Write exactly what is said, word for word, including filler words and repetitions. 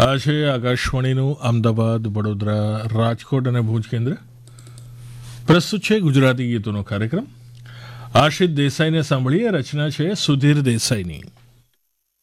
આ છે આકાશવાણીનું અમદાવાદ, વડોદરા, રાજકોટ અને ભુજ કેન્દ્ર. પ્રસ્તુત છે ગુજરાતી ગીતોનો કાર્યક્રમ. આશિત દેસાઈને સાંભળીએ. રચના છે સુધીર દેસાઈની.